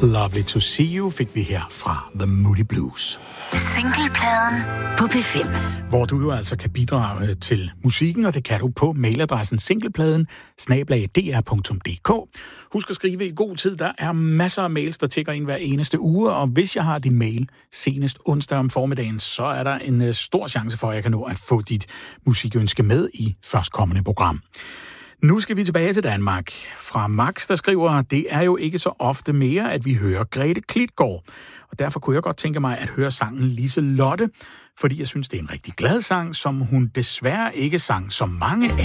Lovely to see you fik vi her fra The Moody Blues. Singlepladen på P5. Hvor du jo altså kan bidrage til musikken, og det kan du på mailadressen singlepladen@dr.dk. Husk at skrive i god tid. Der er masser af mails, der tikker ind hver eneste uge, og hvis jeg har din mail senest onsdag om formiddagen, så er der en stor chance for, at jeg kan nå at få dit musikønske med i førstkommende program. Nu skal vi tilbage til Danmark. Fra Max, der skriver, det er jo ikke så ofte mere, at vi hører Grete Klitgaard. Og derfor kunne jeg godt tænke mig at høre sangen Liselotte, fordi jeg synes, det er en rigtig glad sang, som hun desværre ikke sang så mange af.